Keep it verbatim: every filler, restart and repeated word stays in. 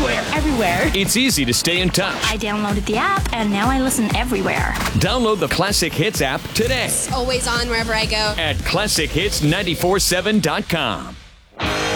Everywhere. Everywhere. It's easy to stay in touch. I downloaded the app, and now I listen everywhere. Download the Classic Hits app today It's always on wherever I go. at classic hits nine four seven dot com.